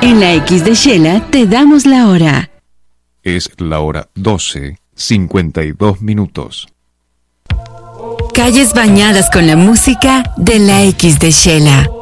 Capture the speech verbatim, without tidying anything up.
En la X de Shela te damos la hora. Es la hora doce, cincuenta y dos minutos. Calles bañadas con la música de la X de Shela.